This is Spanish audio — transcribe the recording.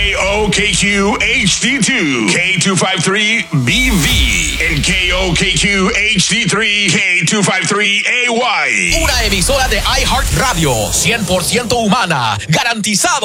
KOKQ HD2, K253BV, and KOKQ HD3, K253AY. Una emisora de iHeartRadio, 100% humana, garantizado.